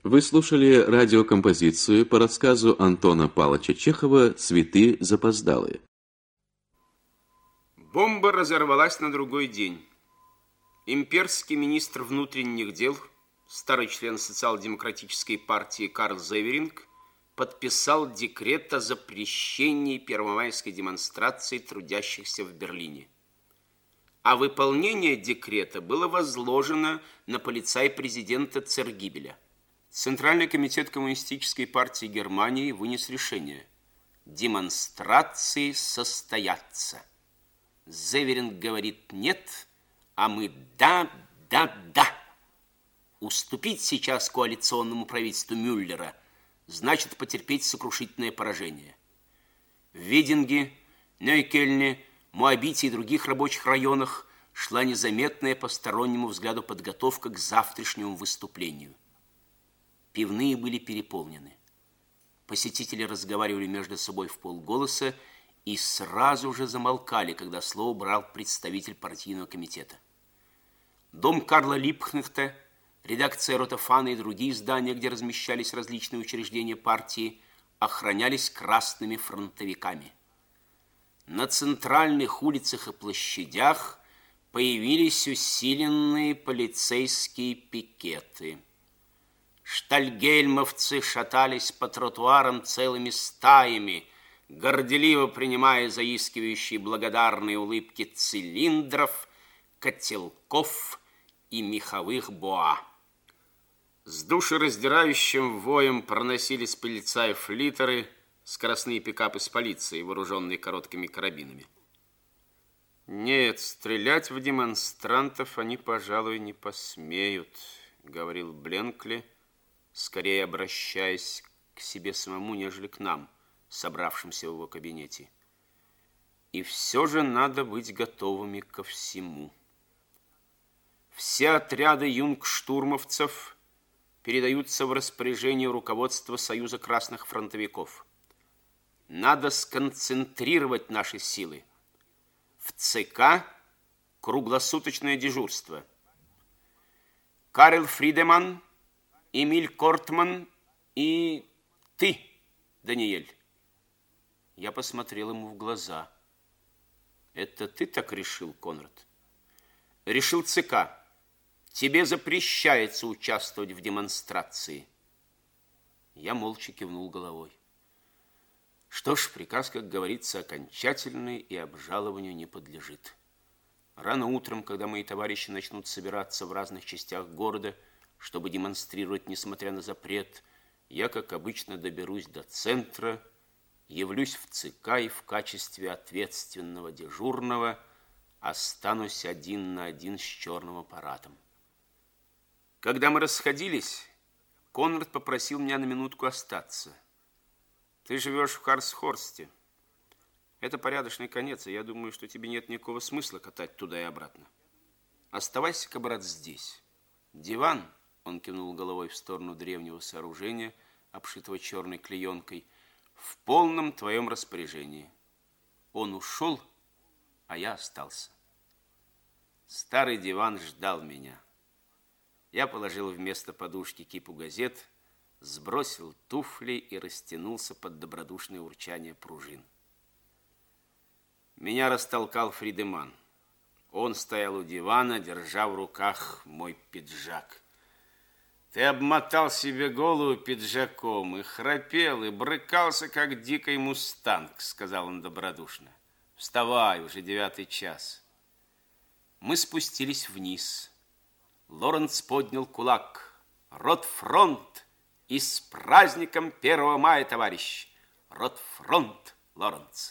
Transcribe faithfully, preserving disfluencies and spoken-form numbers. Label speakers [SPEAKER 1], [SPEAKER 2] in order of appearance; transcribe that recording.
[SPEAKER 1] Вы слушали радиокомпозицию по рассказу Антона Павловича Чехова «Цветы запоздалые».
[SPEAKER 2] Бомба разорвалась на другой день. Имперский министр внутренних дел, старый член социал-демократической партии Карл Зеверинг, подписал декрет о запрещении первомайской демонстрации трудящихся в Берлине. А выполнение декрета было возложено на полицай-президента Цергибеля. Центральный комитет Коммунистической партии Германии вынес решение: демонстрации состоятся. Зеверинг говорит нет, а мы да, да, да. Уступить сейчас коалиционному правительству Мюллера значит потерпеть сокрушительное поражение. В Видинге, Нойкельне, Моабите и других рабочих районах шла незаметная постороннему взгляду подготовка к завтрашнему выступлению. Пивные были переполнены. Посетители разговаривали между собой вполголоса и сразу же замолкали, когда слово брал представитель партийного комитета. Дом Карла Липкнехта, редакция Ротофана и другие здания, где размещались различные учреждения партии, охранялись красными фронтовиками. На центральных улицах и площадях появились усиленные полицейские пикеты. Штальгельмовцы шатались по тротуарам целыми стаями, горделиво принимая заискивающие благодарные улыбки цилиндров, котелков и меховых боа. С душераздирающим воем проносились полицаи-флитеры, скоростные пикапы с полицией, вооруженные короткими карабинами. Нет, стрелять в демонстрантов они, пожалуй, не посмеют, говорил Бленкли, скорее обращаясь к себе самому, нежели к нам, собравшимся в его кабинете. И все же надо быть готовыми ко всему. Все отряды юнгштурмовцев передаются в распоряжение руководства Союза красных фронтовиков. Надо сконцентрировать наши силы. В ЦК круглосуточное дежурство. Карл Фридеман, Эмиль Кортман и ты, Даниэль. Я посмотрел ему в глаза. Это ты так решил, Конрад? Решил ЦК. Тебе запрещается участвовать в демонстрации. Я молча кивнул головой. Что ж, приказ, как говорится, окончательный и обжалованию не подлежит. Рано утром, когда мои товарищи начнут собираться в разных частях города, чтобы демонстрировать, несмотря на запрет, я, как обычно, доберусь до центра, явлюсь в ЦК и в качестве ответственного дежурного останусь один на один с черным аппаратом. Когда мы расходились, Конрад попросил меня на минутку остаться. Ты живешь в Харсхорсте. Это порядочный конец, и я думаю, что тебе нет никакого смысла катать туда и обратно. Оставайся-ка, брат, здесь. Диван, он кивнул головой в сторону древнего сооружения, обшитого черной клеенкой, в полном твоем распоряжении. Он ушел, а я остался. Старый диван ждал меня. Я положил вместо подушки кипу газет, сбросил туфли и растянулся под добродушное урчание пружин. Меня растолкал Фридеман. Он стоял у дивана, держа в руках мой пиджак. Ты обмотал себе голову пиджаком и храпел, и брыкался, как дикий мустанг, сказал он добродушно. Вставай, уже девятый час. Мы спустились вниз. Лоренц поднял кулак. Ротфронт! И с праздником первого мая, товарищ! Ротфронт, Лоренц!